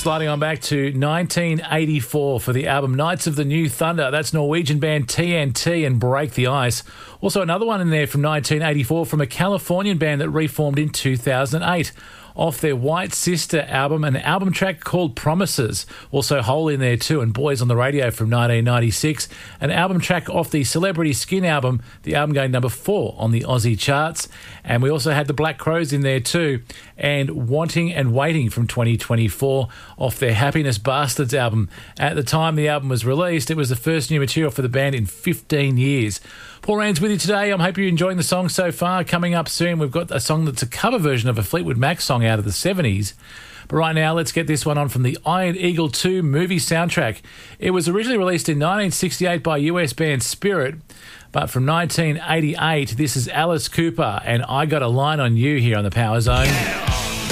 Sliding on back to 1984 for the album Knights of the New Thunder. That's Norwegian band TNT and Break the Ice. Also another one in there from 1984 from a Californian band that reformed in 2008. Off their White Sister album, an album track called Promises. Also Hole in there too, and Boys on the Radio from 1996. An album track off the Celebrity Skin album, the album going number 4 on the Aussie charts. And we also had the Black Crowes in there too. And Wanting and Waiting from 2024 off their Happiness Bastards album. At the time the album was released, it was the first new material for the band in 15 years. Paul Rand's with you today. I hope you're enjoying the song so far. Coming up soon, we've got a song that's a cover version of a Fleetwood Mac song out of the 70s. But right now, let's get this one on from the Iron Eagle 2 movie soundtrack. It was originally released in 1968 by US band Spirit, but from 1988, this is Alice Cooper and I Got a Line on You here on the Power Zone.